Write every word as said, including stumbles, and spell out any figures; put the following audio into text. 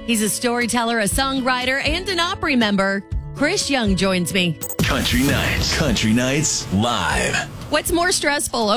He's a storyteller, a songwriter, and an Opry member. Chris Young joins me. Country Nights. Country Nights Live. What's more stressful,